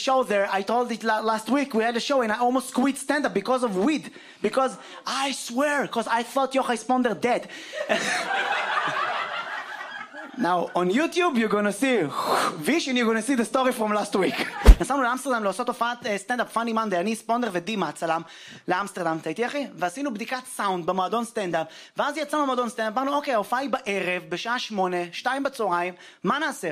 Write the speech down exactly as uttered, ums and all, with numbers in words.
show there. I told it la- last week. We had a show and I almost quit stand-up because of weed. Because I swear, because I thought Yochai Sponder dead. Now, on YouTube, you're gonna see Vision, you're gonna see the story from last week. נסענו לאמסטרדם לעשות הופעת סטנדאפ פאני מנדי, אני ספונדר ודימה הצלם לאמסטרדם, אתה איתי אחי? ועשינו בדיקת סאונד במועדון סטנדאפ, ואז יצאנו במועדון סטנדאפ, אמרנו אוקיי, ההופעה היא בערב, בשעה שמונה, שתיים בצהריים, מה נעשה?